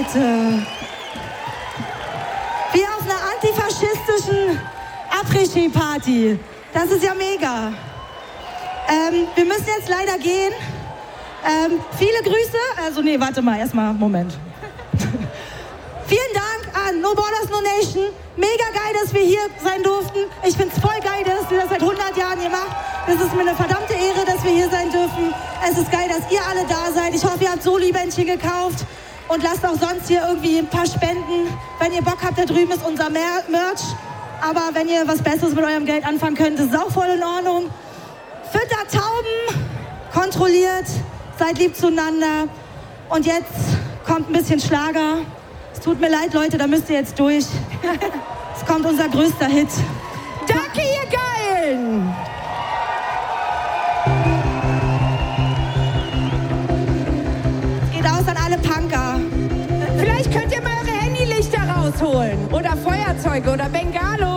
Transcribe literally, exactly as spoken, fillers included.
Leute. Wie auf einer antifaschistischen Après-Ski-Party. Das ist ja mega. Ähm, wir müssen jetzt leider gehen. Ähm, viele Grüße. Also nee, warte mal, erstmal, Moment. Vielen Dank an No Borders, No Nation. Mega geil, dass wir hier sein durften. Ich find's voll geil, dass ihr das seit hundert Jahren hier macht. Es ist mir eine verdammte Ehre, dass wir hier sein dürfen. Es ist geil, dass ihr alle da seid. Ich hoffe, ihr habt Soli-Bändchen gekauft. Und lasst auch sonst hier irgendwie ein paar spenden. Wenn ihr Bock habt, da drüben ist unser Mer- Merch. Aber wenn ihr was Besseres mit eurem Geld anfangen könnt, ist es auch voll in Ordnung. Füttert Tauben, kontrolliert, seid lieb zueinander. Und jetzt kommt ein bisschen Schlager. Es tut mir leid, Leute, da müsst ihr jetzt durch. Es kommt unser größter Hit. Danke, ihr Geilen! Geht aus an alle Punker. Vielleicht könnt ihr mal eure Handylichter rausholen. Oder Feuerzeuge oder Bengalo.